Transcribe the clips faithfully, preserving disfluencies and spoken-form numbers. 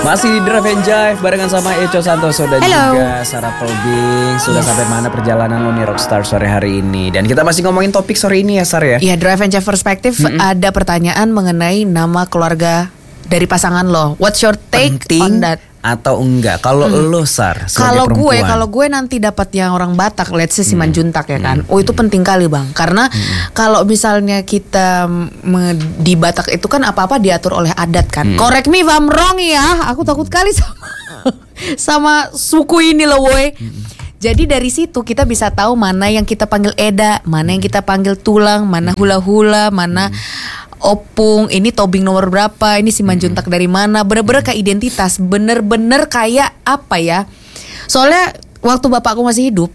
Masih di Drive and Jive barengan sama Eco Santoso dan Hello. juga Sarah Tobing. Sudah sampai mana perjalanan lo nih Rockstar sore hari ini? Dan kita masih ngomongin topik sore ini ya Sar ya? Iya, Drive and Jive Perspective. Mm-mm. Ada pertanyaan mengenai nama keluarga dari pasangan lo. What's your take Penting on that? atau enggak? Kalau Hmm. lo Sar sebagai Kalau gue, perempuan. kalau gue nanti dapat yang orang Batak, let's say Simanjuntak ya kan. Hmm. Oh itu penting kali bang, karena kalau misalnya kita me- di Batak itu kan apa-apa diatur oleh adat kan. Hmm. Correct me if I'm wrong ya, aku takut kali sama sama suku ini loh woi. Jadi dari situ kita bisa tahu mana yang kita panggil Eda, mana yang kita panggil tulang, mana hula-hula, mana opung, ini tobing nomor berapa, ini Simanjuntak dari mana. Bener-bener kayak identitas, bener-bener kayak apa ya. Soalnya waktu bapakku masih hidup,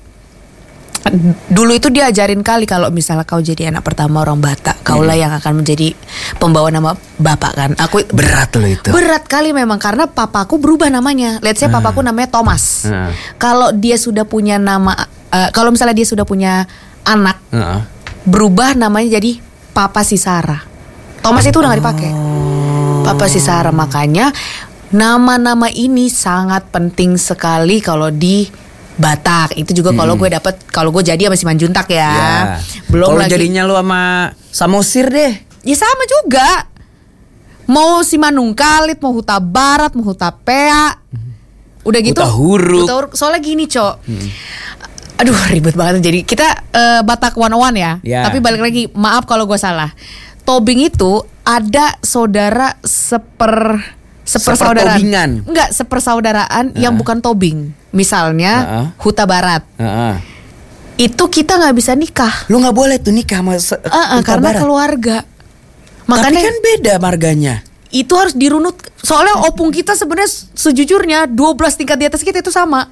dulu itu dia ajarin kali kalau misalnya kau jadi anak pertama orang Batak, kaulah yang akan menjadi pembawa nama bapak kan. Aku berat loh itu. Berat kali memang karena papaku berubah namanya. Let's say papaku namanya Thomas. Hmm. Kalau dia sudah punya nama, uh, kalau misalnya dia sudah punya anak, Heeh. berubah namanya jadi Papa Sisara. Thomas itu udah gak dipakai. Papa Sisara, makanya nama-nama ini sangat penting sekali kalau di Batak. Itu juga kalau gue dapet, kalau gue jadi sama Simanjuntak ya. Ya. Belum Kalau lagi. jadinya lo sama Samosir deh. Ya sama juga. Mau Simanungkalit, mau Huta Barat, mau Huta Pea. Udah gitu. Huta Huruk. Huta Huruk. Soalnya gini, Cok. Aduh, ribet banget. Jadi kita eh, Batak one oh one ya. Ya. Tapi balik lagi, maaf kalau gue salah. Tobing itu ada saudara seper sepersaudaraan. Sepertobingan. Enggak, sepersaudaraan yang bukan tobing. Misalnya Uh-uh. Huta Barat. Heeh. Itu kita nggak bisa nikah. Lo nggak boleh tuh nikah sama se- Uh-uh, Huta karena Barat. keluarga. Tapi Makanya kan beda marganya. itu harus dirunut. Soalnya opung kita sebenarnya sejujurnya dua belas tingkat di atas kita itu sama.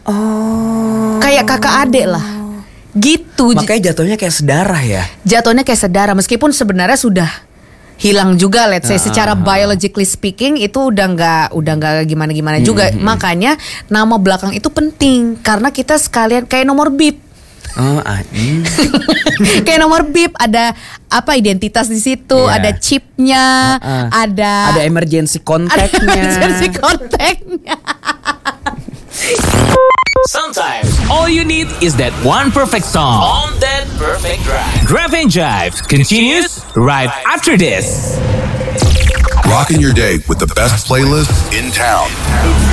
Oh. Kayak kakak adik lah. Gitu. Makanya jatuhnya kayak sedarah ya. Jatuhnya kayak saudara meskipun sebenarnya sudah hilang juga, let's say Ah, secara ah, ah. biologically speaking itu udah nggak udah nggak gimana-gimana juga. Makanya nama belakang itu penting karena kita sekalian kayak nomor bip. Oh, ah, hmm. Kayak nomor bip ada apa identitas di situ, Iya. ada chipnya, Ah, ah. ada Ada emergency ada kontaknya. emergency kontaknya. Sometimes all you need is that one perfect song on that perfect drive. Drive and Jive continues right after this. Rocking your day with the best playlist in town.